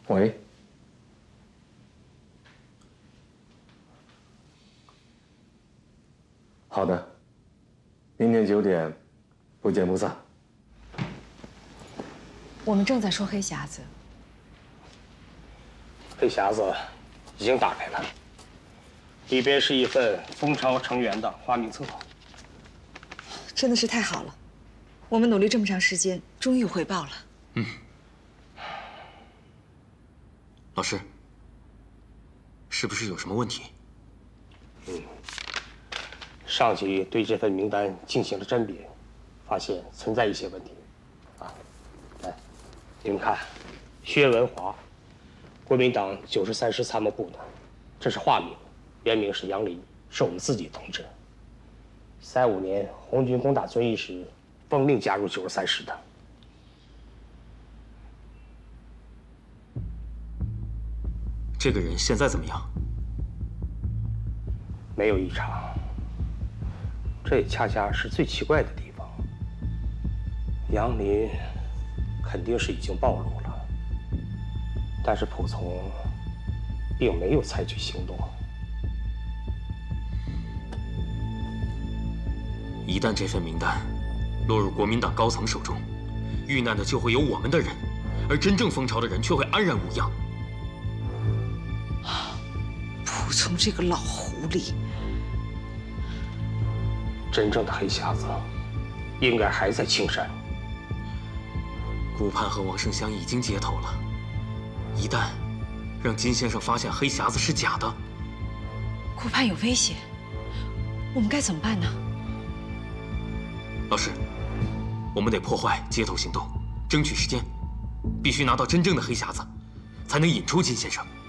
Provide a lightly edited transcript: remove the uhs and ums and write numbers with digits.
喂。好的，明天9点，不见不散。 我们正在说黑匣子。 黑匣子已经打开了，里边是一份蜂巢成员的花名册。 真的是太好了，我们努力这么长时间，终于有回报了。 嗯。老师，是不是有什么问题？ 上级对这份名单进行了甄别，发现存在一些问题。来，你们看，薛文华，国民党93师参谋部的，这是化名，原名是杨林，是我们自己同志。35年红军攻打遵义时，奉命加入93师的。 这个人现在怎么样？ 没有异常。这也恰恰是最奇怪的地方。杨林肯定是已经暴露了，但是蒲从并没有采取行动。 一旦这份名单落入国民党高层手中，遇难的就会有我们的人，而真正蜂巢的人却会安然无恙。 蒲从这个老狐狸！ 真正的黑匣子应该还在青山。 顾盼和王胜香已经接头了，一旦让金先生发现黑匣子是假的， 顾盼有危险，我们该怎么办呢？ 老师，我们得破坏接头行动，争取时间，必须拿到真正的黑匣子，才能引出金先生。